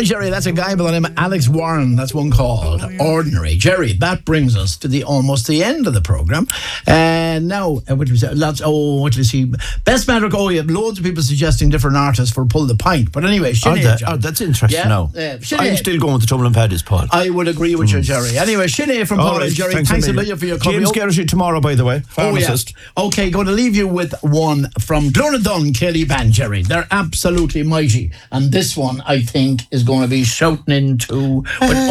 right, Jerry, that's a guy by the name of Alex Warren. That's one called Ordinary. Jerry, that brings us to almost the end of the programme. And now, what did we say? What did we see? Best Matter. Oh, you have loads of people suggesting different artists for Pull the Pint. But anyway, Sinead. That's interesting now. I'm still going with the Tumble and Paddies, Paul. I would agree with you, Jerry. Anyway, Sinead from Paul and Jerry, thanks a million for your company. James Gerrity tomorrow, by the way, pharmacist. Okay, going to leave you with one from Glunadun, Kelly Band, Jerry. They're absolutely mighty. And this one, I think, is going to be shouting into with